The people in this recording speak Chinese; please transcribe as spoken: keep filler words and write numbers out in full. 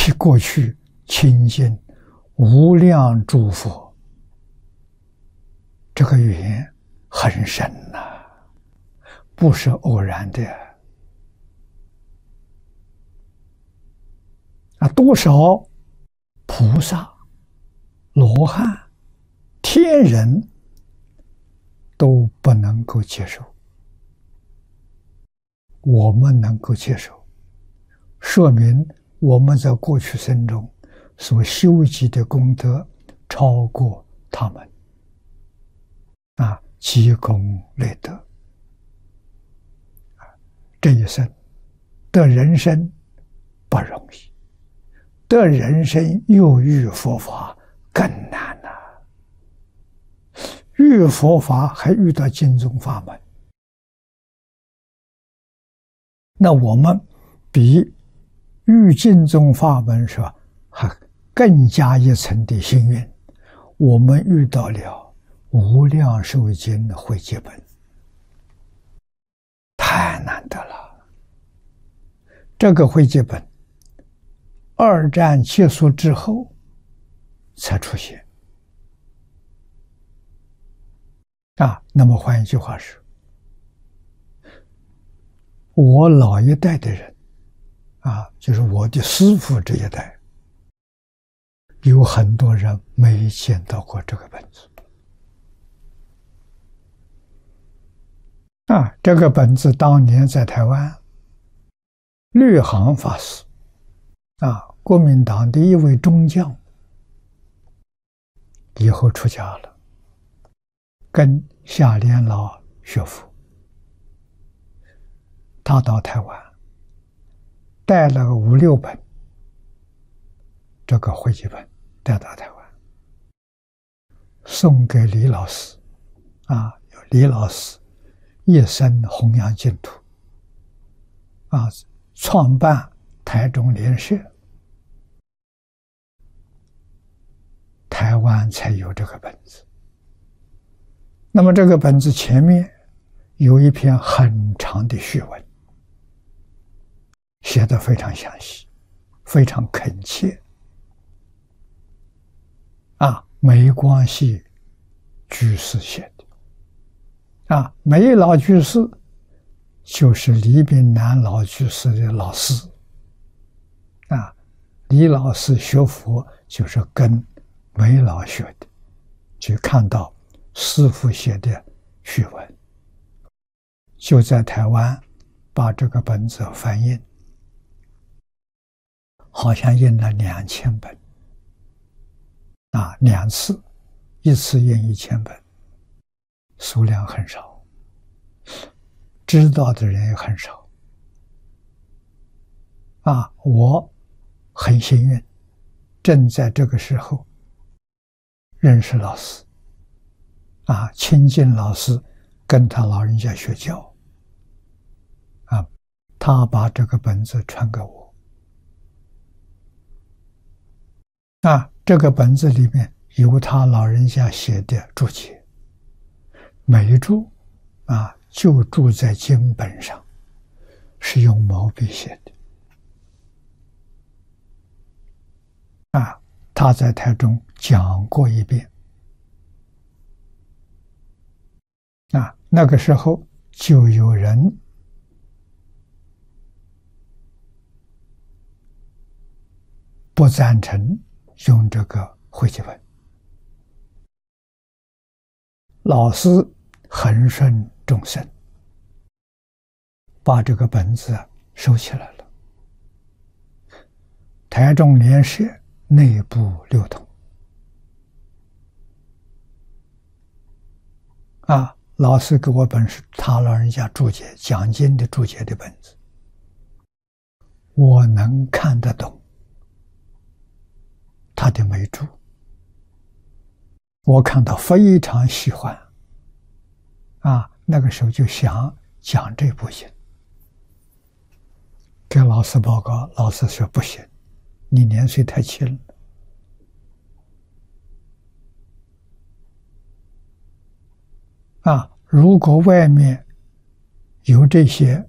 其过去亲近无量诸佛，这个缘很深呐、啊，不是偶然的啊！多少菩萨、罗汉、天人都不能够接受，我们能够接受，说明我们在过去生中所修集的功德超过他们啊，积功累德。这一生得人生不容易，得人生又遇佛法更难了、啊。遇佛法还遇到经宗法门，那我们比遇经宗法门是吧，还更加一层的幸运。我们遇到了无量寿经汇集本，太难得了。这个汇集本二战结束之后才出现啊。那么换一句话说，我老一代的人啊，就是我的师父这一代，有很多人没见到过这个本子啊。这个本子当年在台湾，律航法师啊，国民党的一位中将，以后出家了，跟夏莲老学佛。他到台湾带了个五六本这个汇集本带到台湾，送给李老师啊，李老师一生弘扬净土啊，创办台中联社，台湾才有这个本子。那么这个本子前面有一篇很长的序文，写得非常详细，非常恳切啊，梅光系居士写的啊，梅老居士就是李炳南老居士的老师啊，李老师学佛就是跟梅老学的，就看到师父写的序文，就在台湾把这个本子翻印，好像印了两千本啊，两次，一次印一千本，数量很少，知道的人也很少啊。我很幸运，正在这个时候认识老师啊，亲近老师，跟他老人家学教啊，他把这个本子传给我啊，这个本子里面有他老人家写的注解，每一注啊就注在经本上，是用毛笔写的啊。他在台中讲过一遍啊，那个时候就有人不赞成用这个汇集本，老师恒顺众生，把这个本子收起来了。台中联社内部流通啊，老师给我本是他老人家注解讲经的注解的本子，我能看得懂他的眉注，我看到非常喜欢啊，那个时候就想讲这部经，给老师报告，老师说不行，你年岁太轻了啊，如果外面有这些